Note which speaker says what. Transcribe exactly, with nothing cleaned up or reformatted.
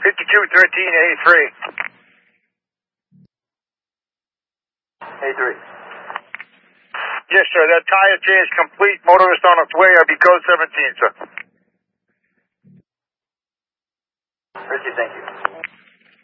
Speaker 1: fifty-two thirteen A three.
Speaker 2: A three.
Speaker 1: Yes, sir. That tire change complete. Motorist on its way. I'll be code seventeen, sir.
Speaker 2: Richard, thank you.